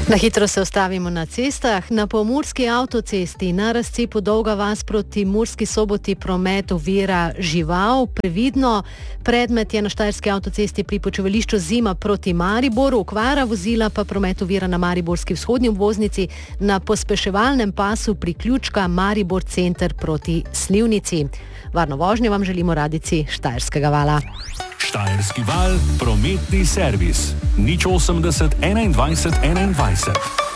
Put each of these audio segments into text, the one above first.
Na hitro se ustavimo na cestah. Na pomurski avtocesti na razcepu Dolga vas proti Murski Soboti promet ovira žival. Previdno, predmet je na štajerski avtocesti pri počivališču Zima proti Mariboru, okvara vozila pa promet ovira na mariborski vzhodni obvoznici na pospeševalnem pasu priključka Maribor center proti Slivnici. Varno vožnjo vam želimo radijci Štajerskega vala. Štajerski val, prometni servis. 080 21 21.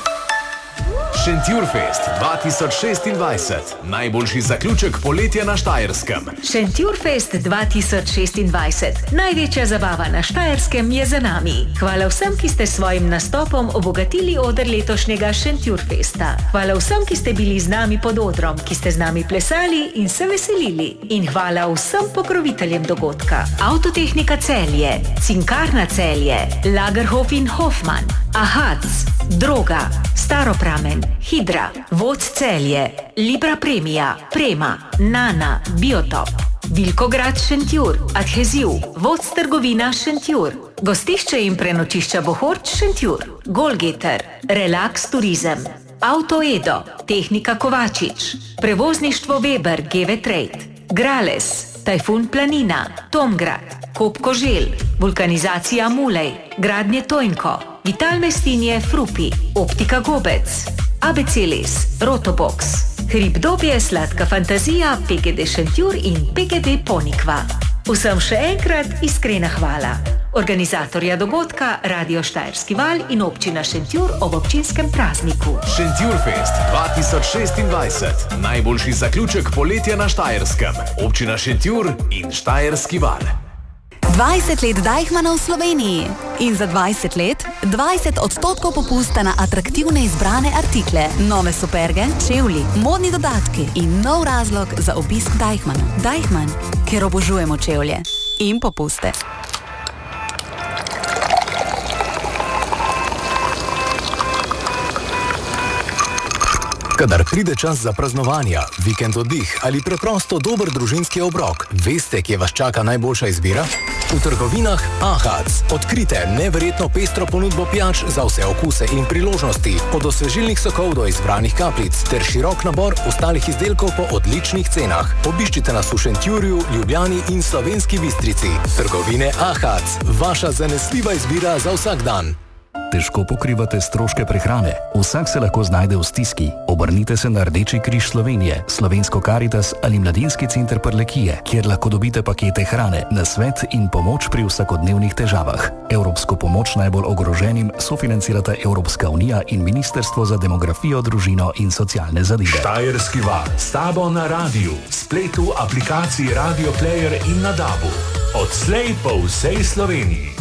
Šentjurfest 2026. Najboljši zaključek poletja na Štajerskem. Šentjurfest 2026. Največja zabava na Štajerskem je za nami. Hvala vsem, ki ste s svojim nastopom obogatili oder letošnjega Šentjurfesta. Hvala vsem, ki ste bili z nami pod odrom, ki ste z nami plesali in se veselili. In hvala vsem pokroviteljem dogodka. Avtotehnika Celje, Cinkarna Celje, Lagerhof in Hoffmann, Ahac, Droga, Staropramen, Hidra, Voc Celje, Libra Premia, Prema, Nana, Biotop, Vilkograd Šentjur, Adheziv, Voc Trgovina Šentjur, Gostišče in prenočišča Bohorč Šentjur, Golgeter, Relax Turizem, Auto Edo, Tehnika Kovačič, Prevozništvo Weber, GV Trade, Grales, Tajfun Planina, Tomgrad, Kop Koželj, Vulkanizacija Mulej, Gradnje Tojnko, Vital Mestinje Frupi, Optika Gobec, Abecelis, Rotobox, Hribdobje Sladka Fantazija, PGD Šentjur in PGD Ponikva. Vsem še enkrat iskrena hvala. Organizatorja dogodka Radio Štajerski val in občina Šentjur ob občinskem prazniku. Šentjurfest 2026. Najboljši zaključek poletja na Štajerskem. Občina Šentjur in Štajerski val. 20 let Deichmanna v Sloveniji in za 20 let 20% popusta na atraktivne izbrane artikle, nove superge, čevlji, modni dodatki in nov razlog za obisk Deichmanna. Deichmann, ker obožujemo čevlje in popuste. Kadar pride čas za praznovanja, vikend oddih ali preprosto dober družinski obrok, veste, kje vas čaka najboljša izbira? V trgovinah Ahac. Odkrite neverjetno pestro ponudbo pijač za vse okuse in priložnosti, od osvežilnih sokov do izbranih kapljic, ter širok nabor ostalih izdelkov po odličnih cenah. Obiščite nas v Šentjurju, Ljubljani in Slovenski Bistrici. Trgovine Ahac. Vaša zanesljiva izbira za vsak dan. Težko pokrivate stroške prehrane? Vsak se lahko znajde v stiski. Obrnite se na Rdeči križ Slovenije, Slovensko Karitas ali Mladinski center Prlekije, kjer lahko dobite pakete hrane, nasvet in pomoč pri vsakodnevnih težavah. Evropsko pomoč najbolj ogroženim sofinancirata Evropska unija in Ministrstvo za demografijo, družino in socialne zadeve. Štajerski val, s tabo na radiju, spletu, aplikaciji Radio Player in na DAB-u. Odslej po vsej Sloveniji.